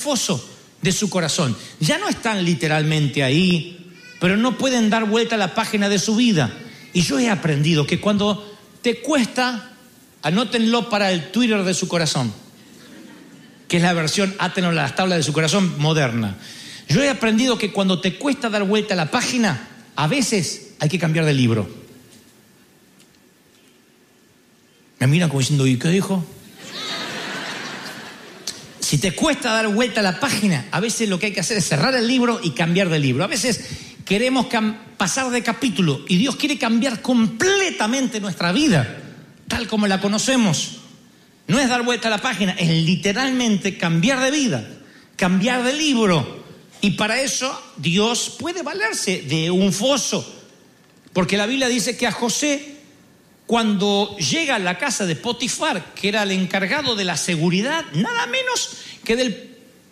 foso de su corazón. Ya no están literalmente ahí, pero no pueden dar vuelta a la página de su vida. Y yo he aprendido que cuando te cuesta, anótenlo para el Twitter de su corazón, que es la versión átenlo a las tablas de su corazón moderna. Yo he aprendido que cuando te cuesta dar vuelta a la página, a veces hay que cambiar de libro. Me miran como diciendo, ¿y qué dijo? Si te cuesta dar vuelta a la página, a veces lo que hay que hacer es cerrar el libro y cambiar de libro. A veces queremos pasar de capítulo y Dios quiere cambiar completamente nuestra vida, tal como la conocemos. No es dar vuelta a la página, es literalmente cambiar de vida, cambiar de libro. Y para eso Dios puede valerse de un foso. Porque la Biblia dice que a José, cuando llega a la casa de Potifar, que era el encargado de la seguridad, nada menos que del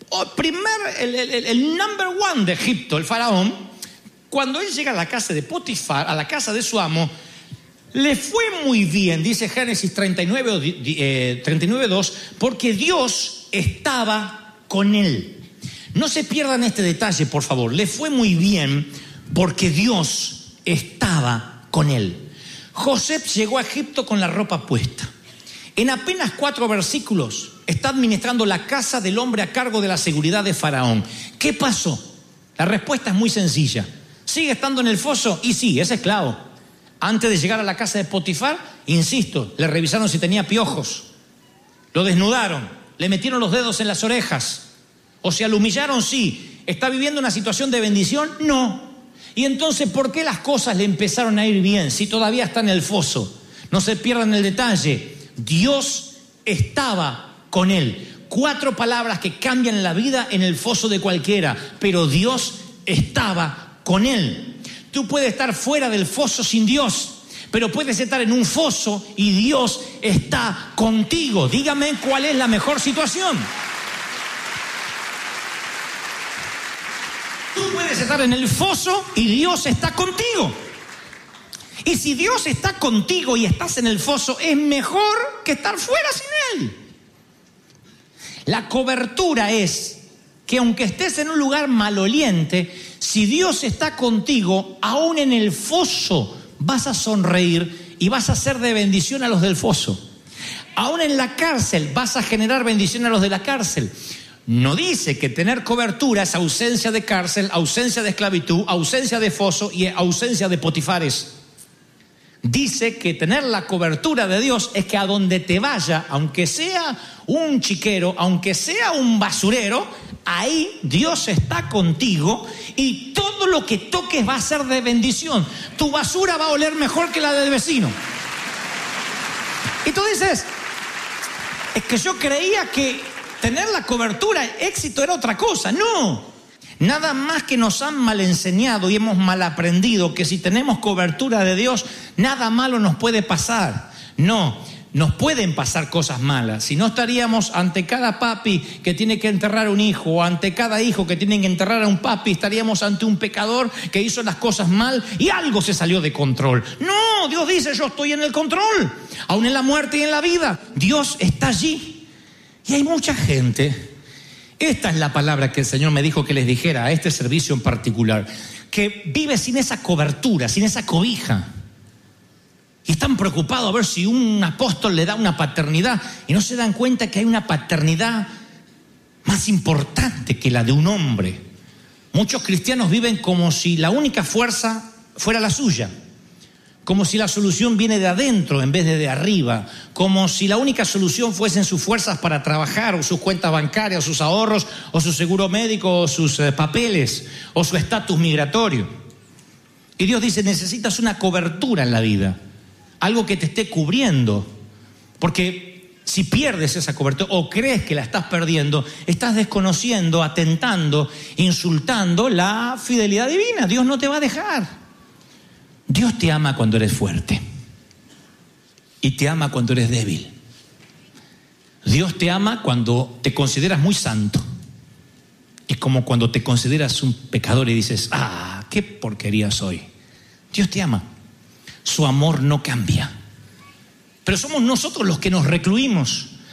el number one de Egipto, el faraón, cuando él llega a la casa de Potifar, a la casa de su amo, le fue muy bien, dice Génesis 39:2, porque Dios estaba con él. No se pierdan este detalle, por favor. Le fue muy bien porque Dios estaba con él. José llegó a Egipto con la ropa puesta. En apenas 4 versículos está administrando la casa del hombre a cargo de la seguridad de Faraón. ¿Qué pasó? La respuesta es muy sencilla. ¿Sigue estando en el foso? Y sí, es esclavo. Antes de llegar a la casa de Potifar, insisto, le revisaron si tenía piojos. Lo desnudaron, le metieron los dedos en las orejas. O sea, lo humillaron, sí. ¿Está viviendo una situación de bendición? No. Y entonces, ¿por qué las cosas le empezaron a ir bien si todavía está en el foso? No se pierdan el detalle. Dios estaba con él. 4 palabras que cambian la vida en el foso de cualquiera, pero Dios estaba con él. Tú puedes estar fuera del foso sin Dios, pero puedes estar en un foso y Dios está contigo. Dígame cuál es la mejor situación. Tú puedes estar en el foso y Dios está contigo. Y si Dios está contigo y estás en el foso, es mejor que estar fuera sin Él. La cobertura es que aunque estés en un lugar maloliente, si Dios está contigo, aún en el foso vas a sonreír y vas a ser de bendición a los del foso. Aún en la cárcel vas a generar bendición a los de la cárcel. No dice que tener cobertura es ausencia de cárcel, ausencia de esclavitud, ausencia de foso y ausencia de potifares. Dice que tener la cobertura de Dios es que a donde te vaya, aunque sea un chiquero, aunque sea un basurero, ahí Dios está contigo y todo lo que toques va a ser de bendición. Tu basura va a oler mejor que la del vecino. Y tú dices, es que yo creía que tener la cobertura, éxito era otra cosa. No. Nada más que nos han mal enseñado y hemos mal aprendido que si tenemos cobertura de Dios, nada malo nos puede pasar. No, nos pueden pasar cosas malas. Si no estaríamos ante cada papi que tiene que enterrar a un hijo, o ante cada hijo que tiene que enterrar a un papi, estaríamos ante un pecador que hizo las cosas mal y algo se salió de control. No, Dios dice, yo estoy en el control. Aún en la muerte y en la vida, Dios está allí. Y hay mucha gente. Esta es la palabra que el Señor me dijo que les dijera a este servicio en particular, que vive sin esa cobertura, sin esa cobija. Y están preocupados a ver si un apóstol le da una paternidad y no se dan cuenta que hay una paternidad más importante que la de un hombre. Muchos cristianos viven como si la única fuerza fuera la suya, como si la solución viene de adentro en vez de arriba, como si la única solución fuesen sus fuerzas para trabajar, o sus cuentas bancarias, o sus ahorros, o su seguro médico, o sus papeles, o su estatus migratorio. Y Dios dice, necesitas una cobertura en la vida, algo que te esté cubriendo, porque si pierdes esa cobertura o crees que la estás perdiendo, estás desconociendo, atentando, insultando la fidelidad divina. Dios no te va a dejar. Dios te ama cuando eres fuerte y te ama cuando eres débil. Dios te ama cuando te consideras muy santo y como cuando te consideras un pecador y dices, qué porquería soy. Dios te ama. Su amor no cambia. Pero somos nosotros los que nos recluimos.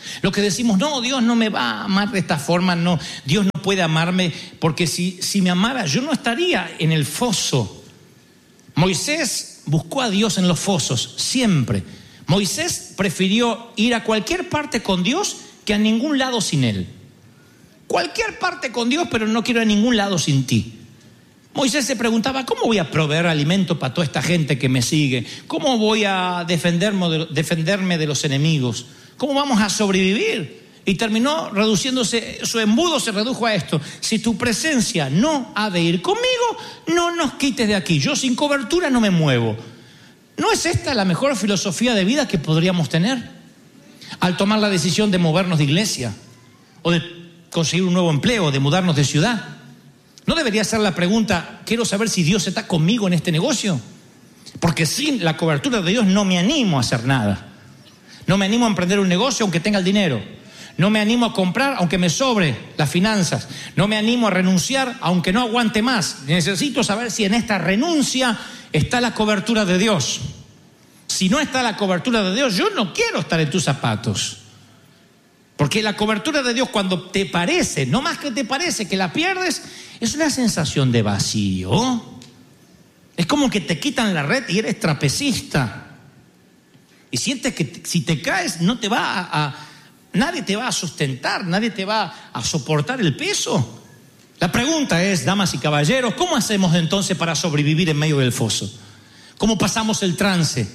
Lo que decimos, no, Dios no me va a amar de esta forma, no, Dios no puede amarme, porque si me amara yo no estaría en el foso. Moisés buscó a Dios en los fosos, siempre. Moisés prefirió ir a cualquier parte con Dios que a ningún lado sin Él. Cualquier parte con Dios, pero no quiero ir a ningún lado sin ti. Moisés se preguntaba, ¿cómo voy a proveer alimento para toda esta gente que me sigue? ¿Cómo voy a defenderme de los enemigos? ¿Cómo vamos a sobrevivir? Y terminó reduciéndose, su embudo se redujo a esto: si tu presencia no ha de ir conmigo, no nos quites de aquí. Yo sin cobertura no me muevo. ¿No es esta la mejor filosofía de vida que podríamos tener al tomar la decisión de movernos de iglesia, o de conseguir un nuevo empleo, de mudarnos de ciudad? ¿No debería ser la pregunta, quiero saber si Dios está conmigo en este negocio? Porque sin la cobertura de Dios no me animo a hacer nada. No me animo a emprender un negocio aunque tenga el dinero. No me animo a comprar aunque me sobre las finanzas. No me animo a renunciar aunque no aguante más. Necesito saber si en esta renuncia está la cobertura de Dios. Si no está la cobertura de Dios, yo no quiero estar en tus zapatos. Porque la cobertura de Dios, cuando te parece, no más que te parece que la pierdes, es una sensación de vacío. Es como que te quitan la red y eres trapecista. Y sientes que si te caes, nadie te va a sustentar, nadie te va a soportar el peso. La pregunta es, damas y caballeros, ¿cómo hacemos entonces para sobrevivir en medio del foso? ¿Cómo pasamos el trance?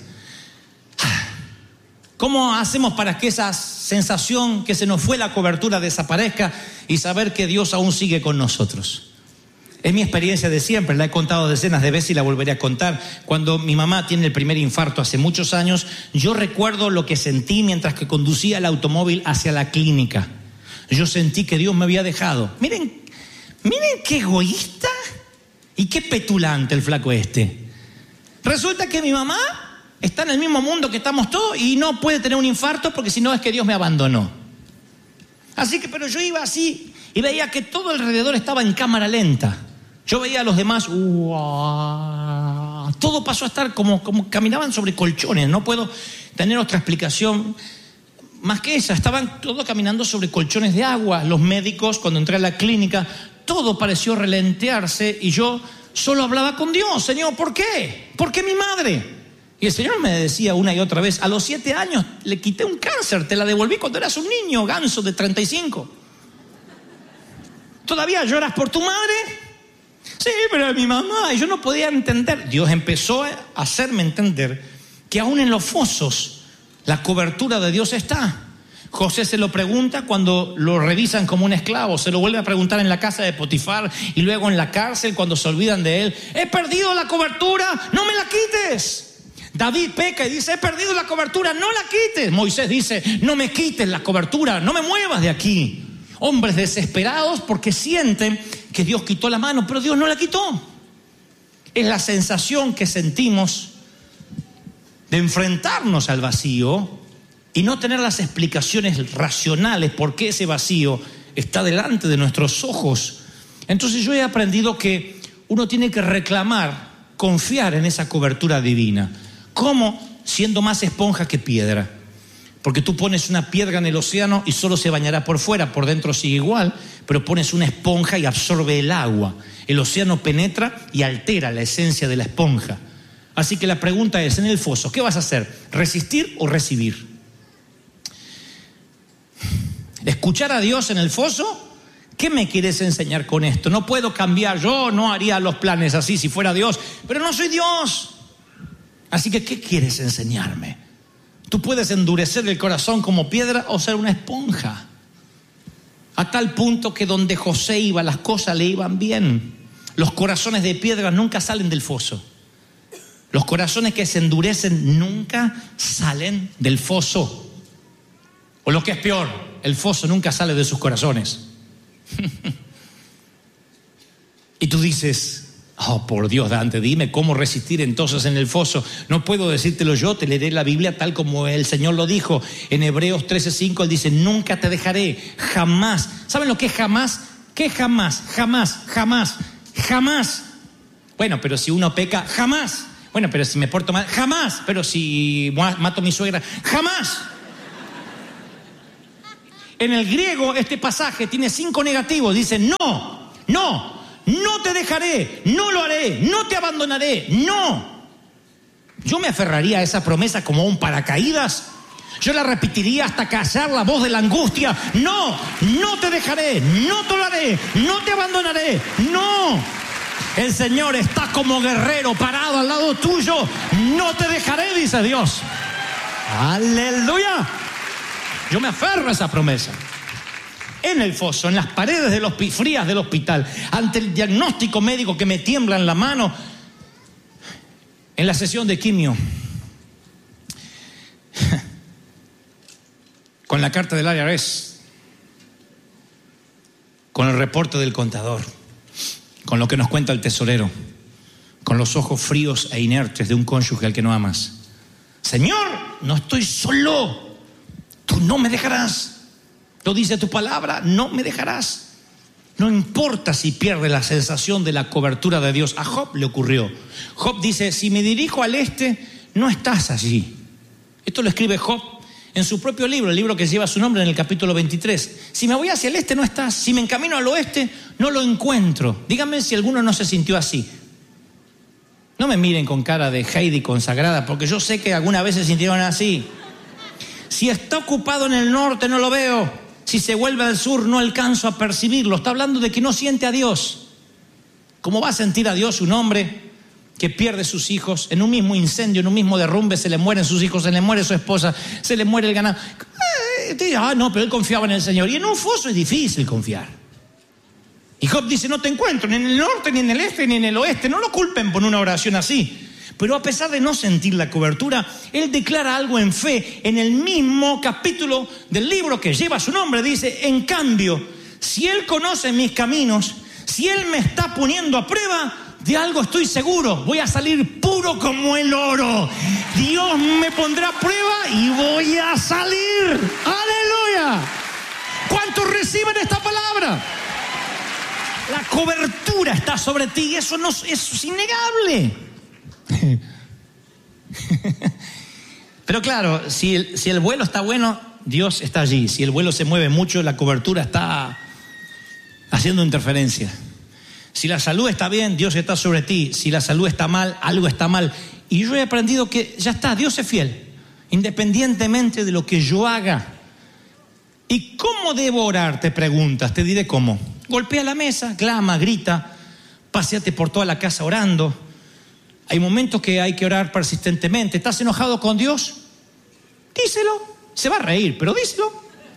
¿Cómo hacemos para que esa sensación que se nos fue la cobertura desaparezca y saber que Dios aún sigue con nosotros? Es mi experiencia de siempre, la he contado decenas de veces y la volveré a contar. Cuando mi mamá tiene el primer infarto hace muchos años, yo recuerdo lo que sentí mientras que conducía el automóvil hacia la clínica. Yo sentí que Dios me había dejado. Miren qué egoísta y qué petulante el flaco este. Resulta que mi mamá está en el mismo mundo que estamos todos y no puede tener un infarto porque si no es que Dios me abandonó. Así que, pero yo iba así y veía que todo alrededor estaba en cámara lenta. Yo veía a los demás, todo pasó a estar como caminaban sobre colchones. No puedo tener otra explicación más que esa. Estaban todos caminando sobre colchones de agua. Los médicos, cuando entré a la clínica, todo pareció relentearse y yo solo hablaba con Dios. Señor, ¿por qué? ¿Por qué mi madre? Y el Señor me decía una y otra vez, a los 7 años le quité un cáncer, te la devolví cuando eras un niño ganso de 35. ¿Todavía lloras por tu madre? Sí, pero mi mamá. Y yo no podía entender. Dios empezó a hacerme entender que aún en los fosos la cobertura de Dios está. José se lo pregunta cuando lo revisan como un esclavo, se lo vuelve a preguntar en la casa de Potifar y luego en la cárcel cuando se olvidan de él. He perdido la cobertura, no me la quites. David peca y dice, he perdido la cobertura, no la quites. Moisés dice, no me quites la cobertura, no me muevas de aquí. Hombres desesperados porque sienten que Dios quitó la mano, pero Dios no la quitó. Es la sensación que sentimos de enfrentarnos al vacío y no tener las explicaciones racionales por qué ese vacío está delante de nuestros ojos. Entonces yo he aprendido que uno tiene que reclamar, confiar en esa cobertura divina. ¿Cómo? Siendo más esponja que piedra. Porque tú pones una piedra en el océano y solo se bañará por fuera, por dentro sigue igual, pero pones una esponja y absorbe el agua. El océano penetra y altera la esencia de la esponja. Así que la pregunta es, en el foso, ¿qué vas a hacer? ¿Resistir o recibir? ¿Escuchar a Dios en el foso? ¿Qué me quieres enseñar con esto? No puedo cambiar, yo no haría los planes así si fuera Dios, pero no soy Dios. Así que, ¿qué quieres enseñarme? Tú puedes endurecer el corazón como piedra o ser una esponja. A tal punto que donde José iba, las cosas le iban bien. Los corazones de piedra nunca salen del foso. Los corazones que se endurecen nunca salen del foso. O lo que es peor, el foso nunca sale de sus corazones. Y tú dices, oh, por Dios, Dante, dime cómo resistir entonces en el foso. No puedo decírtelo yo, te leeré la Biblia tal como el Señor lo dijo. En Hebreos 13:5 Él dice, nunca te dejaré, jamás. ¿Saben lo que es jamás? ¿Qué jamás? Jamás, jamás, jamás. Bueno, pero si uno peca, jamás. Bueno, pero si me porto mal, jamás. Pero si mato a mi suegra, jamás. En el griego este pasaje tiene 5 negativos. Dice no te dejaré, no lo haré, no te abandonaré, no. Yo me aferraría a esa promesa como un paracaídas. Yo la repetiría hasta callar la voz de la angustia. No te dejaré, no te lo haré, no te abandonaré, no. El Señor está como guerrero parado al lado tuyo. No te dejaré, dice Dios. Aleluya. Yo me aferro a esa promesa. En el foso, en las paredes frías del hospital, ante el diagnóstico médico que me tiembla en la mano, en la sesión de quimio, con la carta del IRS, con el reporte del contador, con lo que nos cuenta el tesorero, con los ojos fríos e inertes de un cónyuge al que no amas. Señor, no estoy solo. Tú no me dejarás. Lo dice tu palabra, no me dejarás. No importa si pierde la sensación de la cobertura de Dios. A Job le ocurrió. Job dice, si me dirijo al este, no estás allí. Esto lo escribe Job en su propio libro, el libro que lleva su nombre, en el capítulo 23. Si me voy hacia el este, no estás. Si me encamino al oeste, no lo encuentro. Díganme si alguno no se sintió así. No me miren con cara de Heidi consagrada, porque yo sé que algunas veces se sintieron así. Si está ocupado en el norte, no lo veo. Si se vuelve al sur, no alcanzo a percibirlo. Está hablando de que no siente a Dios. ¿Cómo va a sentir a Dios un hombre que pierde sus hijos en un mismo incendio, en un mismo derrumbe? Se le mueren sus hijos, se le muere su esposa, se le muere el ganado. No, pero él confiaba en el Señor. Y en un foso es difícil confiar. Y Job dice, no te encuentro ni en el norte, ni en el este, ni en el oeste. No lo culpen por una oración así. Pero a pesar de no sentir la cobertura, él declara algo en fe. En el mismo capítulo del libro que lleva su nombre, dice, en cambio, si él conoce mis caminos, si él me está poniendo a prueba, de algo estoy seguro, voy a salir puro como el oro. Dios me pondrá a prueba y voy a salir. ¡Aleluya! ¿Cuántos reciben esta palabra? La cobertura está sobre ti y eso es innegable. Pero claro, si el vuelo está bueno, Dios está allí. Si el vuelo se mueve mucho, la cobertura está haciendo interferencia. Si la salud está bien, Dios está sobre ti. Si la salud está mal, algo está mal. Y yo he aprendido que ya está, Dios es fiel, independientemente de lo que yo haga. ¿Y cómo debo orar? Te preguntas, te diré cómo. Golpea la mesa, clama, grita, paséate por toda la casa orando. Hay momentos que hay que orar persistentemente. ¿Estás enojado con Dios? Díselo. Se va a reír, pero díselo.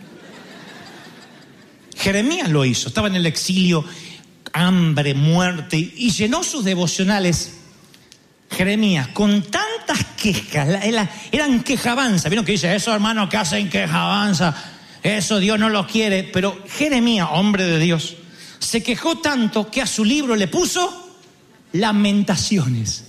Jeremías lo hizo. Estaba en el exilio, hambre, muerte, y llenó sus devocionales. Jeremías, con tantas quejas, eran quejabanza. ¿Vieron que dice, eso hermano que hacen quejabanza? Eso Dios no lo quiere. Pero Jeremías, hombre de Dios, se quejó tanto que a su libro le puso Lamentaciones.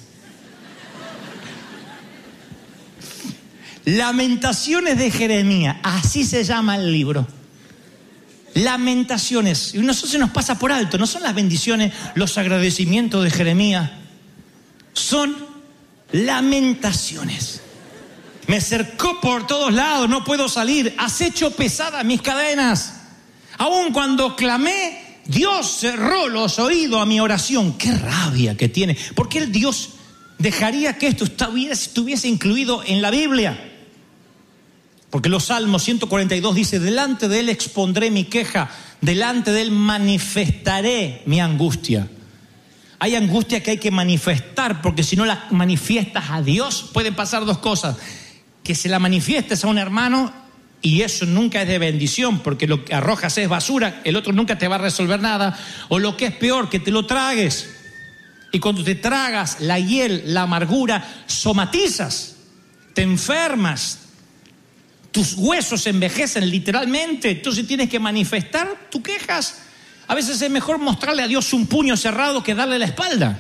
Lamentaciones de Jeremías, así se llama el libro. Lamentaciones. Y a nosotros se nos pasa por alto. No son las bendiciones, los agradecimientos de Jeremías. Son lamentaciones. Me cercó por todos lados, no puedo salir. Has hecho pesadas mis cadenas. Aun cuando clamé, Dios cerró los oídos a mi oración. Qué rabia que tiene. ¿Por qué el Dios dejaría que esto estuviese incluido en la Biblia? Porque los Salmos 142 dice, delante de Él expondré mi queja, delante de Él manifestaré mi angustia. Hay angustia que hay que manifestar, porque si no la manifiestas a Dios, pueden pasar dos cosas. Que se la manifiestes a un hermano y eso nunca es de bendición, porque lo que arrojas es basura, el otro nunca te va a resolver nada. O lo que es peor, que te lo tragues. Y cuando te tragas la hiel, la amargura, somatizas, te enfermas. Tus huesos envejecen literalmente, entonces tienes que manifestar tus quejas. A veces es mejor mostrarle a Dios un puño cerrado que darle la espalda.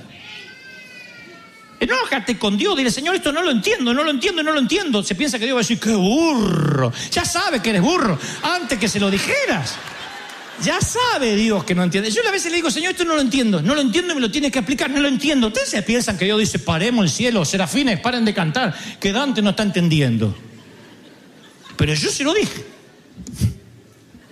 Enójate con Dios, dile, Señor, esto no lo entiendo. Se piensa que Dios va a decir, qué burro. Ya sabe que eres burro, antes que se lo dijeras. Ya sabe Dios que no entiende. Yo a veces le digo, Señor, esto no lo entiendo y me lo tienes que explicar, no lo entiendo. Ustedes se piensan que Dios dice, paremos el cielo, serafines, paren de cantar, que Dante no está entendiendo. Pero yo se lo dije.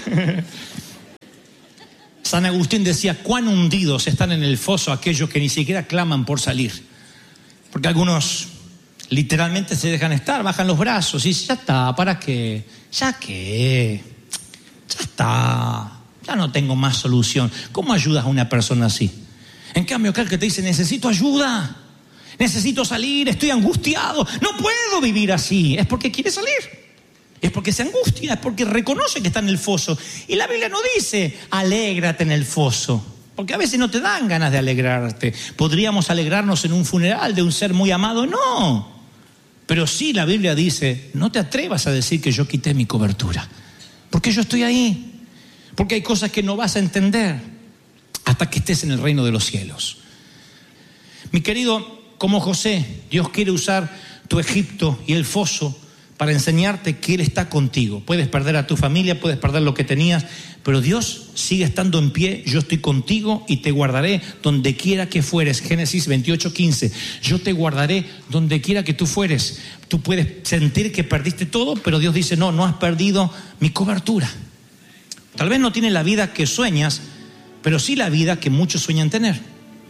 San Agustín decía, cuán hundidos están en el foso aquellos que ni siquiera claman por salir. Porque algunos literalmente se dejan estar, bajan los brazos y dicen, ya está, ¿para qué? ¿Ya qué? Ya está, ya no tengo más solución. ¿Cómo ayudas a una persona así? En cambio, aquel que te dice, necesito ayuda, necesito salir, estoy angustiado, no puedo vivir así, es porque quiere salir. Es porque se angustia, es porque reconoce que está en el foso. Y la Biblia no dice, alégrate en el foso, porque a veces no te dan ganas de alegrarte. ¿Podríamos alegrarnos en un funeral de un ser muy amado? No. Pero sí la Biblia dice, no te atrevas a decir que yo quité mi cobertura, porque yo estoy ahí. Porque hay cosas que no vas a entender hasta que estés en el reino de los cielos. Mi querido, como José, Dios quiere usar tu Egipto y el foso para enseñarte que Él está contigo. Puedes perder a tu familia, puedes perder lo que tenías, pero Dios sigue estando en pie. Yo estoy contigo y te guardaré donde quiera que fueres. Génesis 28:15. Yo te guardaré donde quiera que tú fueres. Tú puedes sentir que perdiste todo, pero Dios dice, no has perdido mi cobertura. Tal vez no tienes la vida que sueñas, pero sí la vida que muchos sueñan tener.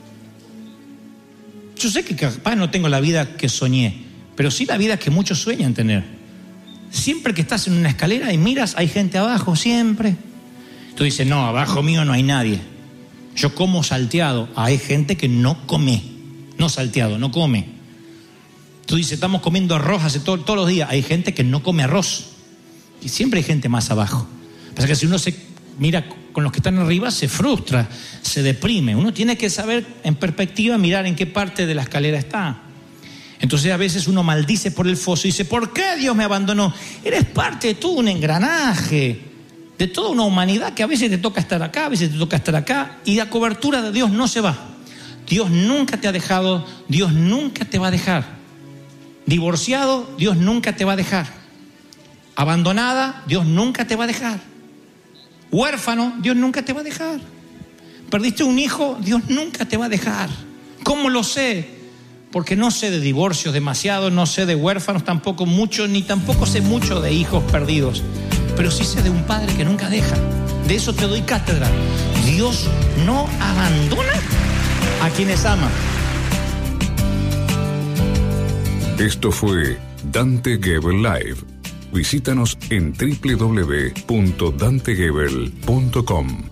Yo sé que capaz no tengo la vida que soñé, pero sí la vida que muchos sueñan tener. Siempre que estás en una escalera y miras, hay gente abajo, siempre. Tú dices, no, abajo mío no hay nadie. Yo como salteado. Hay gente que no come, no salteado, no come. Tú dices, estamos comiendo arroz todos los días. Hay gente que no come arroz. Y siempre hay gente más abajo. Pasa que si uno se mira con los que están arriba, se frustra, se deprime. Uno tiene que saber en perspectiva, mirar en qué parte de la escalera está. Entonces a veces uno maldice por el foso y dice, ¿por qué Dios me abandonó? Eres parte de todo un engranaje, de toda una humanidad que a veces te toca estar acá, a veces te toca estar acá, y la cobertura de Dios no se va. Dios nunca te ha dejado, Dios nunca te va a dejar. Divorciado, Dios nunca te va a dejar. Abandonada, Dios nunca te va a dejar. Huérfano, Dios nunca te va a dejar. Perdiste un hijo, Dios nunca te va a dejar. ¿Cómo lo sé? Porque no sé de divorcios demasiado, no sé de huérfanos tampoco mucho, ni tampoco sé mucho de hijos perdidos. Pero sí sé de un padre que nunca deja. De eso te doy cátedra. Dios no abandona a quienes ama. Esto fue Dante Gebel Live. Visítanos en www.dantegebel.com.